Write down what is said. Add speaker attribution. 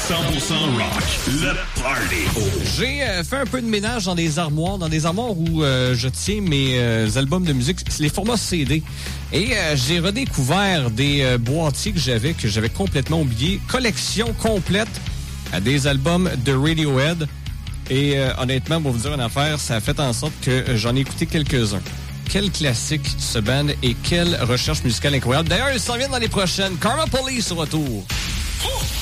Speaker 1: rock, le party.
Speaker 2: J'ai fait un peu de ménage dans des armoires où je tiens mes albums de musique, les formats CD. Et j'ai redécouvert des boîtiers que j'avais complètement oubliés. Collection complète des albums de Radiohead. Et honnêtement, pour vous dire une affaire, ça a fait en sorte que j'en ai écouté quelques-uns. Quel classique ce band et quelle recherche musicale incroyable. D'ailleurs, ils s'en viennent dans les prochaines. Karma Police au retour.